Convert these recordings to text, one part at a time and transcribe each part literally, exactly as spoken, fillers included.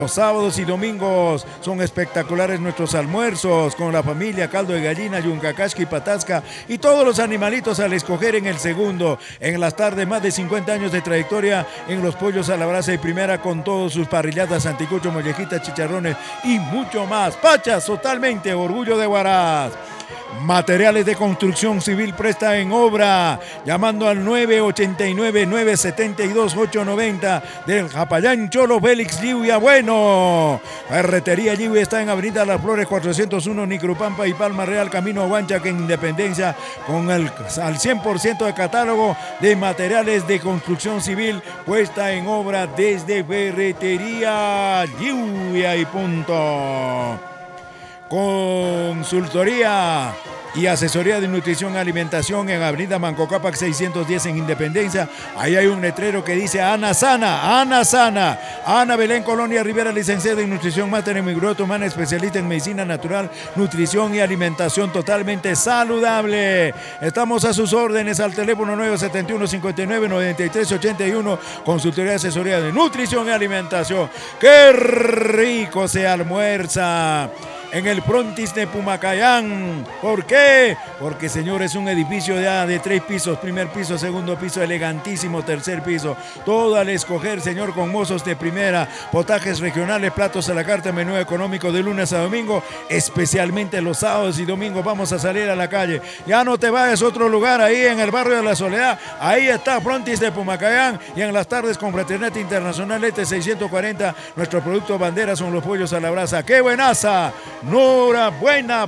Los sábados y domingos son espectaculares nuestros almuerzos con la familia, caldo de gallina, yuncacasca y patasca y todos los animalitos al escoger en el segundo. En las tardes, más de cincuenta años de trayectoria en los pollos a la brasa y primera con todos sus parrilladas, anticucho, mollejitas, chicharrones y mucho más. Pachas, totalmente orgullo de Huaraz. Materiales de construcción civil presta en obra, llamando al nueve ochenta y nueve, nueve setenta y dos, ocho noventa del Japayán Cholo Félix Lliuya Bueno. Ferretería Lliuya está en Avenida Las Flores cuatrocientos uno, Nicrupampa y Palma Real, camino a Huancha, que en Independencia, con el al cien por ciento de catálogo de materiales de construcción civil puesta en obra desde Ferretería Lliuya y punto. Consultoría y asesoría de nutrición y alimentación en Avenida Manco Cápac seiscientos diez en Independencia. Ahí hay un letrero que dice Ana Sana, Ana Sana. Ana Belén Colonia Rivera, licenciada en nutrición máster en microbiota humana, especialista en medicina natural, nutrición y alimentación totalmente saludable. Estamos a sus órdenes al teléfono nueve setenta y uno, cincuenta y nueve, noventa y tres ochenta y uno. Consultoría y asesoría de nutrición y alimentación. ¡Qué rico se almuerza en el Frontis de Pumacayán! ¿Por qué? Porque, señor, es un edificio ya de tres pisos, primer piso, segundo piso, elegantísimo, tercer piso, todo al escoger, señor, con mozos de primera, potajes regionales, platos a la carta, menú económico de lunes a domingo, especialmente los sábados y domingos vamos a salir a la calle. Ya no te vayas a otro lugar, ahí en el barrio de la Soledad, ahí está Frontis de Pumacayán, y en las tardes con Fraternidad Internacional Este seiscientos cuarenta, nuestro producto bandera son los pollos a la brasa. ¡Qué buenaza! Nora, buena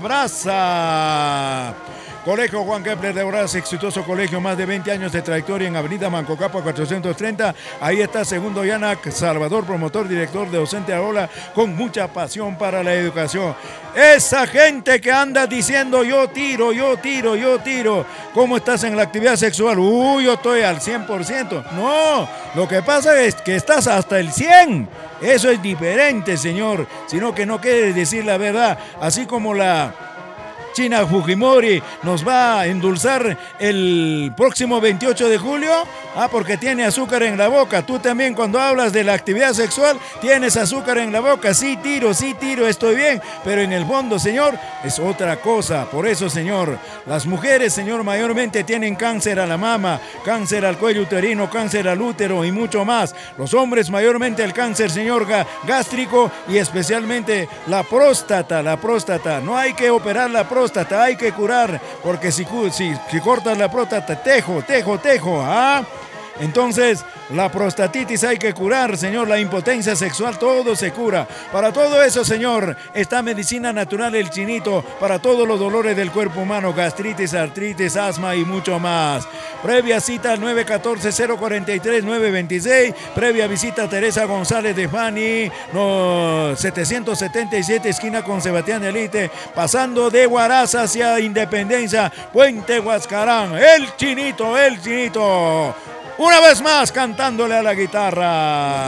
brasa. Colegio Juan Kepler de Huaraz, exitoso colegio, más de veinte años de trayectoria en Avenida Manco Cápac cuatrocientos treinta. Ahí está Segundo Yanac Salvador, promotor, director de docente Arola, con mucha pasión para la educación. Esa gente que anda diciendo yo tiro, yo tiro, yo tiro. ¿Cómo estás en la actividad sexual? Uy, yo estoy al cien por ciento. No, lo que pasa es que estás hasta el cien. Eso es diferente, señor. Sino que no quiere decir la verdad. Así como la China Fujimori nos va a endulzar el próximo veintiocho de julio, ah, porque tiene azúcar en la boca. Tú también, cuando hablas de la actividad sexual, tienes azúcar en la boca. Sí tiro, sí tiro, estoy bien, pero en el fondo, señor, es otra cosa. Por eso, señor, las mujeres, señor, mayormente tienen cáncer a la mama, cáncer al cuello uterino, cáncer al útero y mucho más. Los hombres, mayormente el cáncer, señor, gástrico, y especialmente la próstata, la próstata. No hay que operar la próstata. Próstata, hay que curar, porque si, si, si cortas la próstata, tejo, tejo, tejo, ¿ah? Entonces, la prostatitis hay que curar, señor, la impotencia sexual, todo se cura. Para todo eso, señor, está Medicina Natural El Chinito, para todos los dolores del cuerpo humano, gastritis, artritis, asma y mucho más. Previa cita al nueve uno cuatro, cero cuatro tres, nueve dos seis, previa visita a Teresa González de Fani, no, setecientos setenta y siete, esquina con Sebastián Elite, pasando de Huaraz hacia Independencia, Puente Huascarán. El Chinito, El Chinito. Una vez más cantándole a la guitarra.